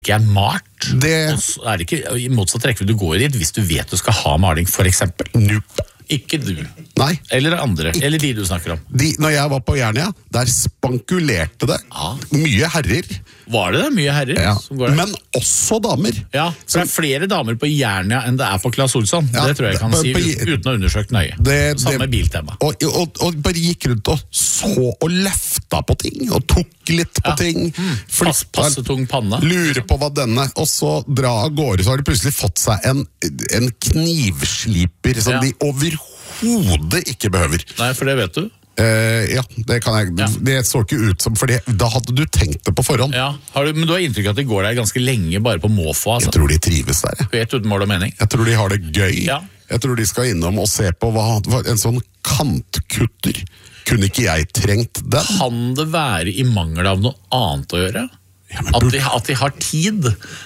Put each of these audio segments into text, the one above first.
ikke er malt, og så er det ikke i motsatt rekkevidde du går dit hvis du vet du skal ha maling, for eksempel. Nope. Ikke du. Nei. Eller andre, eller de du snakker om. Når jeg var på Jernia, der spankulerte det mye herrer. Var det mye herrer? Ja. Som går der? Men også damer. Ja, for det er flere damer på Jernia enn det er på Claes Olsson. Det tror jeg kan si uten å undersøke nøye. Samme biltema. Og bare gikk rundt og så og løfta på ting, og tok litt på ting. Passe tung panne. Lurer på hva denne, og så dra av gårde, så har de plutselig fått seg en knivsliper som de overhodet ikke behøver. Nei, for det vet du. Ja, det kan jeg. Det så ikke ut som, for da hadde du tenkt det på forhånd. Ja, men du har inntrykk av at de går der ganske lenge bare på måfå, altså. Jeg tror de trives der. Vet uten mål og mening. Jeg tror de har det gøy. Ja. Jeg tror de skal innom og se på en sånn kantkutter. Kunne ikke jeg trengt den? Kan det være i mangel av noe annet å gjøre? Ja, at de har tid,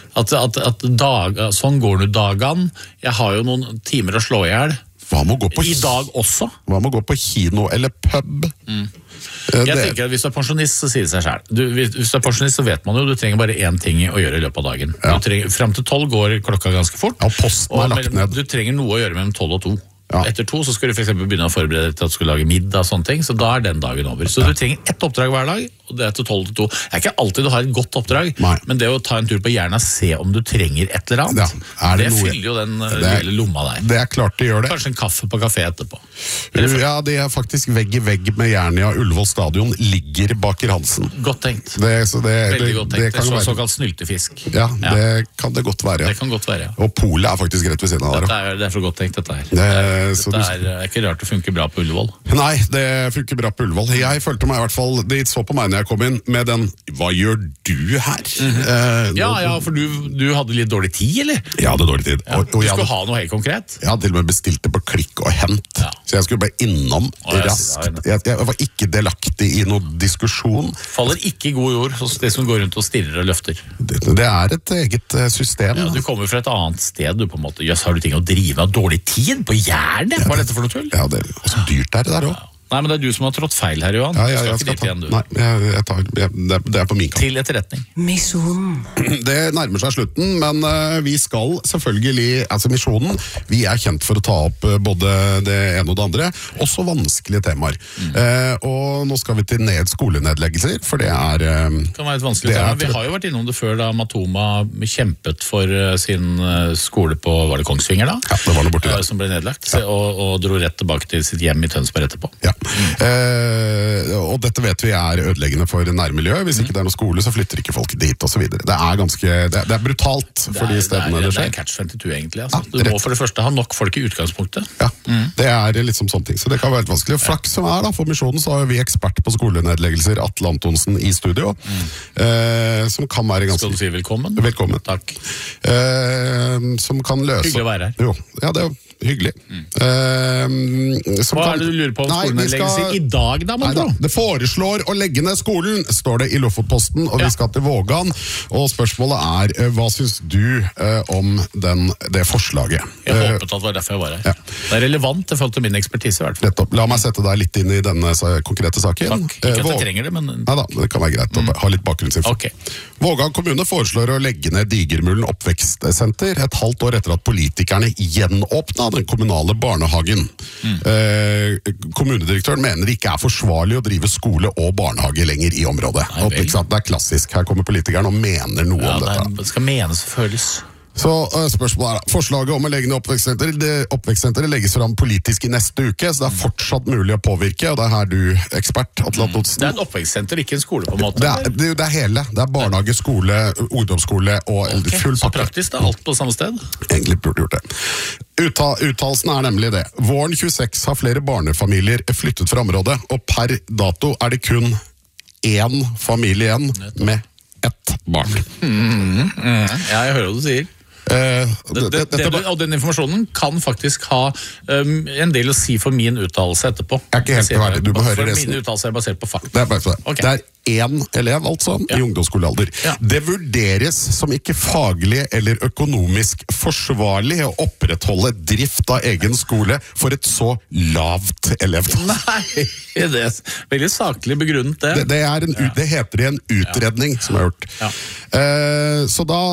sånn går det dagen. Jeg har jo noen timer å slå i hjel. I dag også. Hva med å gå på kino eller pub? Jeg tenker at hvis du er pensjonist, så sier det seg selv. Hvis du er pensjonist, så vet man jo, du trenger bare én ting å gjøre i løpet av dagen. Frem til 12 går klokka ganske fort. Ja, posten er lagt ned. Du trenger noe å gjøre mellom 12 og 2. Etter 2 så skal du for eksempel begynne å forberede deg til at du skal lage middag og sånne ting, så da er den dagen over. Så du trenger ett oppdrag hver dag, og det er til 12 til 2. Det er ikke alltid du har et godt oppdrag, men det å ta en tur på Jernia, se om du trenger et eller annet, det fyller jo den lille lomma der. Det er klart det gjør det. Kanskje en kaffe på kafé etterpå. Ja, det er faktisk vegg i vegg med Jernia. Ullevål stadion ligger Baker Hansen. Godt tenkt. Veldig godt tenkt. Det er såkalt snyltefisk. Ja, det kan det godt være. Det kan godt være, ja. Og polet er faktisk rett ved siden av der. Det er så godt tenkt, dette her. Det er ikke rart det funker bra på Ullevål. Nei, det funker bra på Ullevål. Jeg følte meg i hvert fall, de så på meg når jeg kom inn med den, hva gjør du her? For du hadde litt dårlig tid, eller? Jeg hadde dårlig tid. Du skulle ha noe helt konkret? Jeg hadde til og med bestilt det på klikk og hent. Så jeg skulle bare innom raskt. Jeg var ikke delaktig i noen diskusjon. Faller ikke i god jord hos det som går rundt og stirrer og løfter. Det er et eget system. Ja, du kommer fra et annet sted, du på en måte. Jøss, har du ting å drive av dårlig tid på Jernia? Hva er dette for noe tull? Ja, det er også dyrt der også. Nei, men det er du som har trådt feil her, Johan. Jeg skal ta. Nei, det er på min kant. Til etterretning. Misjonen. Det nærmer seg slutten, men vi skal selvfølgelig, altså misjonen, vi er kjent for å ta opp både det ene og det andre, også vanskelige temaer. Og nå skal vi til skolenedleggelser, for det er... Det kan være et vanskelig tema. Vi har jo vært innom det før da Matoma kjempet for sin skole på, var det Kongsvinger da? Ja, det var noe borti der. Som ble nedlagt, og dro rett tilbake til sitt hjem i Tønsberg etterpå. Ja. Og dette vet vi er ødeleggende for nærmiljøet. Hvis ikke det er noen skole, så flytter ikke folk dit og så videre. Det er ganske, det er brutalt for de stedene det skjer. Det er catch-22 egentlig. Altså. Du må for det første ha nok folk i utgangspunktet. Ja, det er liksom sånne ting. Så det kan være litt vanskelig. Og flaks som er da, for misjonen så har vi ekspert på skolenedleggelser, Atle Antonsen i studio, som kan være ganske... Skal du si velkommen? Velkommen. Takk. Som kan løse... Hyggelig å være her. Jo, ja, det er jo hyggelig. Hva er det du lurer på om skolenedleggelser i dag da, man tror? Det foreslår å legge ned skolen, står det i Lofotposten, og vi skal til Vågan. Og spørsmålet er, hva synes du om det forslaget? Jeg håpet at det var derfor jeg var her. Det er relevant i forhold til min ekspertise i hvert fall. Nettopp. La meg sette deg litt inn i denne konkrete saken. Takk. Ikke at jeg trenger det, men... Neida, det kan være greit å ha litt bakgrunnsinfo. Okay. Vågan kommune foreslår å legge ned Digermulen oppvekstsenter et halvt år etter at politikerne gjenåpnet den kommunale barnehagen. Kommunedirektøren mener det ikke er forsvarlig å drive skole og barnehage lenger i området. Det er klassisk. Her kommer politikerne og mener noe om dette. Det skal menes og føles. Så spørsmålet er, forslaget om å legge ned oppvekstsenteret legges fram politisk i neste uke, så det er fortsatt mulig å påvirke, og det er her du, ekspert, Atle Antonsen. Det er et oppvekstsenter, ikke en skole på en måte? Det er hele. Det er barnehage, skole, ungdomsskole og full pakke. Så praktisk, det er alt på samme sted? Egentlig burde gjort det. Uttalelsen er nemlig det. Våren 26 har flere barnefamilier flyttet fra området, og per dato er det kun én familie igjen med ett barn. Ja, jeg hører hva du sier. Og den informasjonen kan faktisk ha en del å si for min uttalelse etterpå. Jeg er ikke helt ferdig, du må høre resten. Min uttalelse er basert på fakta. Det er én elev, altså, i ungdomsskolealder. Det vurderes som ikke faglig eller økonomisk forsvarlig å opprettholde drift av egen skole for et så lavt elevtall. Nei, det er veldig saklig begrunnet det. Det heter en utredning som er gjort. Så da